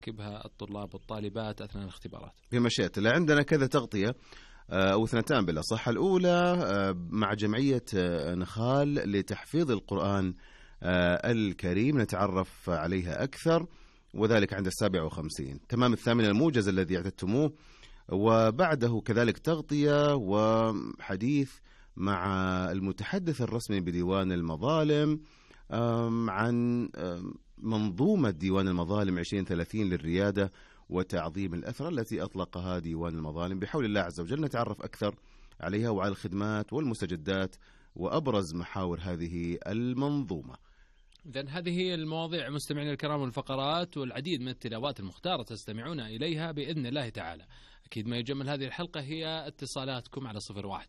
يركبها الطلاب والطالبات أثناء الاختبارات. بمشيئة الله. عندنا كذا تغطية أو اثنتان بالأصح. الأولى مع جمعية نخال لتحفيظ القرآن الكريم، نتعرف عليها أكثر، وذلك عند 57 تمام 8 الموجز الذي اعتدتموه. وبعده كذلك تغطية وحديث مع المتحدث الرسمي بديوان المظالم عن منظومة ديوان المظالم 2030 للريادة وتعظيم الأثر التي أطلقها ديوان المظالم. بحول الله عز وجل نتعرف أكثر عليها وعلى الخدمات والمستجدات وأبرز محاور هذه المنظومة. إذن هذه هي المواضيع مستمعينا الكرام والفقرات، والعديد من التلاوات المختارة تستمعون إليها بإذن الله تعالى. أكيد ما يجمل هذه الحلقة هي اتصالاتكم على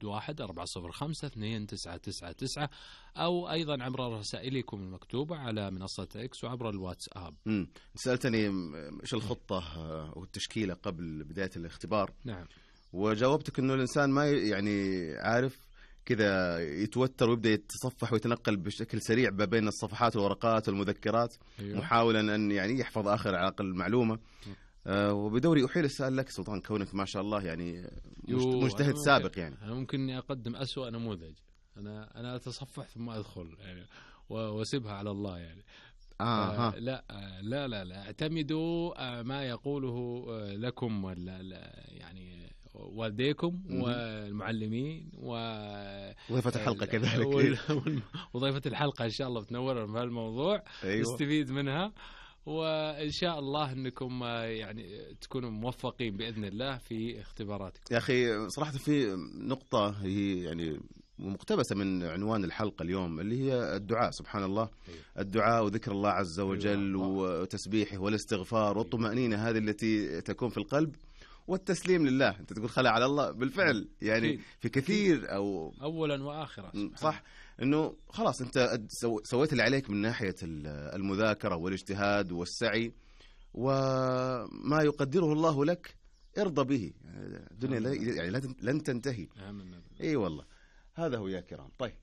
011-405-2999 أو أيضا عبر رسائلكم المكتوبة على منصة إكس وعبر الواتساب. سألتني إيش الخطة والتشكيلة قبل بداية الاختبار. نعم. وجاوبتك إنه الإنسان ما يعني عارف كذا يتوتر ويبدأ يتصفح ويتنقل بشكل سريع بين الصفحات والورقات والمذكرات. أيوة. محاولا أن يعني يحفظ آخر على الأقل معلومة. وبدوري أحيل السؤال لك سلطان، كونك ما شاء الله يعني مجتهد سابق. يعني أنا ممكن أقدم أسوأ نموذج. أنا أتصفح ثم أدخل يعني وأسيبها على الله يعني. لا لا لا لا اعتمدوا ما يقوله لكم يعني والديكم والمعلمين وضيفة الحلقة كذلك وضيفة الحلقة إن شاء الله بتنورنا في هالموضوع. أيوة. نستفيد منها، وإن شاء الله أنكم يعني تكونوا موفقين بإذن الله في اختباراتكم. يا أخي صراحة في نقطة هي يعني مقتبسة من عنوان الحلقة اليوم اللي هي الدعاء. سبحان الله. الدعاء وذكر الله عز وجل وتسبيحه والاستغفار والطمأنينة هذه التي تكون في القلب والتسليم لله. أنت تقول خلع على الله بالفعل يعني في كثير أو أولا وآخرا. صح أنه خلاص أنت سويت اللي عليك من ناحية المذاكرة والاجتهاد والسعي، وما يقدره الله لك ارضى به. الدنيا يعني لن تنتهي. اي والله هذا هو يا كرام. طيب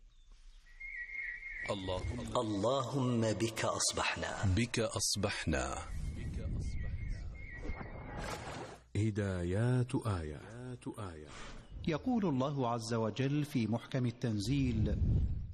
اللهم بك أصبحنا هدايات آية. يقول الله عز وجل في محكم التنزيل: